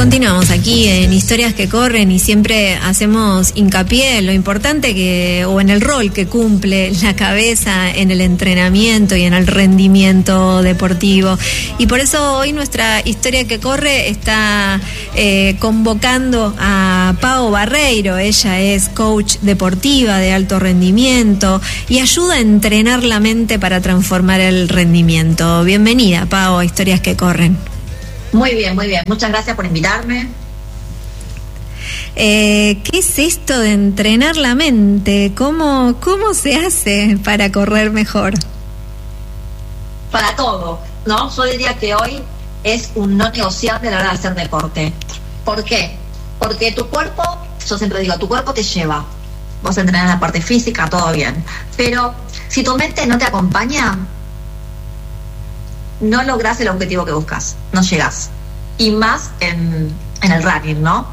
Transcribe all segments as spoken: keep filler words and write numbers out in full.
Continuamos aquí en Historias que Corren y siempre hacemos hincapié en lo importante que, o en el rol que cumple la cabeza en el entrenamiento y en el rendimiento deportivo. Y por eso hoy nuestra Historia que Corre está eh, convocando a Pao Barreiro. Ella es coach deportiva de alto rendimiento y ayuda a entrenar la mente para transformar el rendimiento. Bienvenida, Pao, a Historias que Corren. Muy bien, muy bien. Muchas gracias por invitarme. Eh, ¿Qué es esto de entrenar la mente? ¿Cómo, cómo se hace para correr mejor? Para todo, ¿no? Yo diría que hoy es un no negociable a la hora de hacer deporte. ¿Por qué? Porque tu cuerpo, yo siempre digo, tu cuerpo te lleva. Vos entrenás la parte física, todo bien. Pero si tu mente no te acompaña, no lográs el objetivo que buscas, no llegás. Y más en, en el running, ¿no?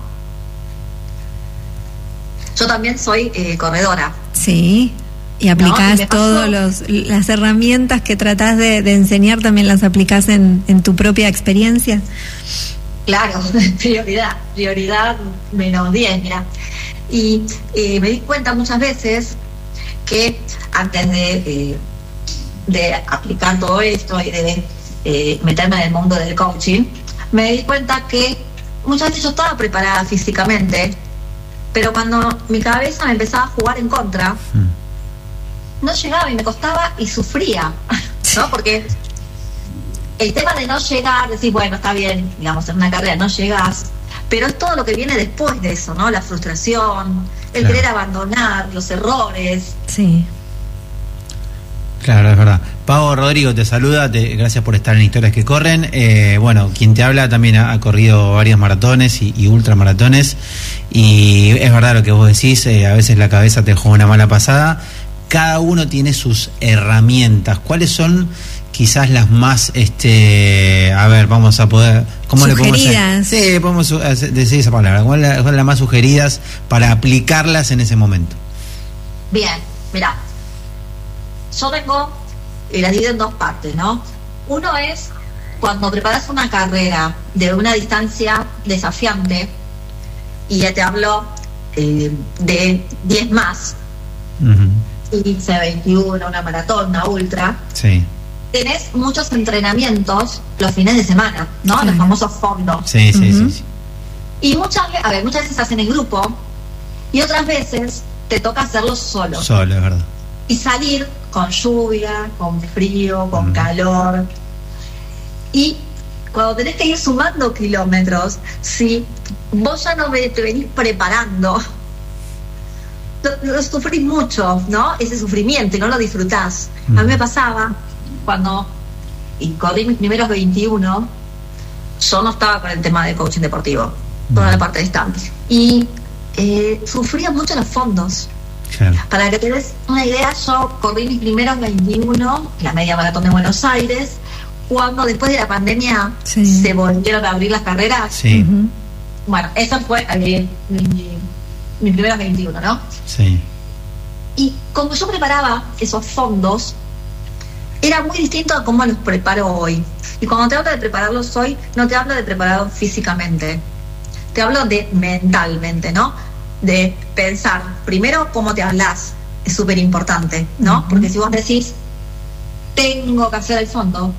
Yo también soy eh, corredora. Sí, y aplicás ¿no? todas las herramientas que tratás de, de enseñar, también las aplicás en, en tu propia experiencia. Claro, prioridad, prioridad menos diez, mira. Y eh, me di cuenta muchas veces que antes de... Eh, de aplicar todo esto y de eh, meterme en el mundo del coaching, me di cuenta que muchas veces yo estaba preparada físicamente, pero cuando mi cabeza me empezaba a jugar en contra, mm. no llegaba y me costaba y sufría, ¿no? Porque el tema de no llegar, decir, bueno, está bien, digamos, en una carrera no llegas, pero es todo lo que viene después de eso, ¿no? La frustración, el claro. querer abandonar, los errores. Sí. Claro, es verdad. Pao, Rodrigo te saluda, te, gracias por estar en Historias que Corren. Eh, bueno, quien te habla también ha, ha corrido varios maratones y, y ultramaratones, y es verdad lo que vos decís, eh, a veces la cabeza te juega una mala pasada. Cada uno tiene sus herramientas. ¿Cuáles son quizás las más, este, a ver, vamos a poder, ¿cómo le podemos hacer? Sí, podemos decir esa palabra. ¿Cuáles son las más sugeridas para aplicarlas en ese momento? Bien, mirá. Yo vengo y la divido en dos partes, ¿no? Uno es cuando preparas una carrera de una distancia desafiante, y ya te hablo eh, de diez más, uh-huh. quince, veintiuno, una maratón, una ultra. Sí. Tenés muchos entrenamientos los fines de semana, ¿no? Sí. Los famosos fondos. Sí, sí, uh-huh. sí, sí. Y muchas veces, a ver, muchas veces hacen en grupo y otras veces te toca hacerlo solo. Solo, es verdad. Y salir con lluvia, con frío, con mm. calor. Y cuando tenés que ir sumando kilómetros, si vos ya no te venís preparando, lo, lo sufrís mucho, ¿no? Ese sufrimiento, y no lo disfrutás. Mm. A mí me pasaba cuando y corrí mis primeros veintiuno, yo no estaba con el tema de coaching deportivo, mm. toda la parte de distancia. Y eh, sufría mucho los fondos. Claro. Para que te des una idea, yo corrí mis primeros veintiuno, la media maratón de Buenos Aires, cuando después de la pandemia sí. se volvieron a abrir las carreras. Sí. Uh-huh. Bueno, eso fue eh, mis mi, mi primeros veintiuno, ¿no? Sí. Y como yo preparaba esos fondos, era muy distinto a cómo los preparo hoy. Y cuando te hablo de prepararlos hoy, no te hablo de prepararlos físicamente, te hablo de mentalmente, ¿no? De pensar, primero, cómo te hablas, es súper importante, ¿no? Uh-huh. Porque si vos decís, tengo que hacer el fondo,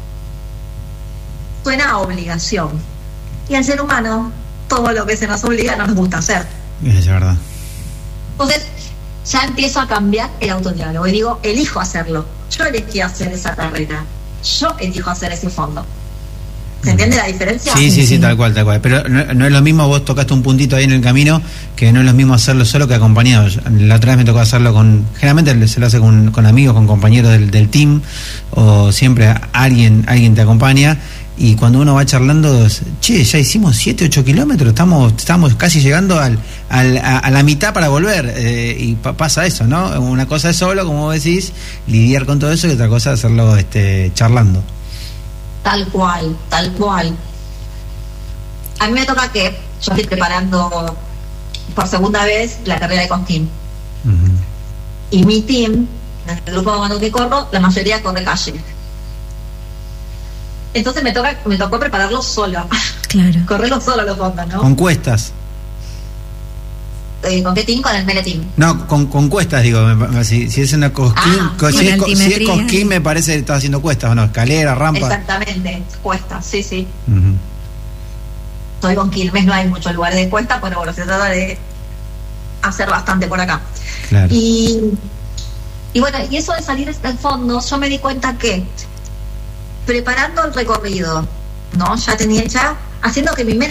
suena a obligación. Y al ser humano, todo lo que se nos obliga no nos gusta hacer. Es verdad. Entonces, ya empiezo a cambiar el autodiálogo y digo, elijo hacerlo. Yo elegí hacer esa carrera. Yo elijo hacer ese fondo. ¿Se entiende la diferencia? Sí, sí, sí, tal cual, tal cual. Pero no, no es lo mismo, vos tocaste un puntito ahí en el camino, que no es lo mismo hacerlo solo que acompañado. La otra vez me tocó hacerlo con, generalmente se lo hace con, con amigos, con compañeros del, del team, o siempre alguien alguien te acompaña, y cuando uno va charlando, che, ya hicimos siete, ocho kilómetros, estamos estamos casi llegando al, al a, a la mitad para volver, eh, y pa, pasa eso, ¿no? Una cosa es solo, como vos decís, lidiar con todo eso, y otra cosa es hacerlo este, charlando. Tal cual, tal cual. A mí me toca que yo estoy preparando por segunda vez la carrera de Cosquín. Uh-huh. Y mi team, en el grupo de mano que corro, la mayoría corre calle. Entonces me toca, me tocó prepararlo sola. Claro. Correrlo solo los fondos, ¿no? Con cuestas. Eh, ¿Con qué team? Con el Meleteam. No, con, con cuestas, digo. Si, si es una cosquín, Ah, co- si, con es, co- si es altimetría. cosquín, me parece que está haciendo cuestas, ¿o no? Escalera, rampa. Exactamente, cuesta, sí, sí. Ujú. Estoy con Quilmes, no hay muchos lugares de cuesta, pero bueno, se trata de hacer bastante por acá. Claro. Y, y bueno, y eso de salir del fondo, yo me di cuenta que preparando el recorrido, ¿no? Ya tenía, ya haciendo que mi mente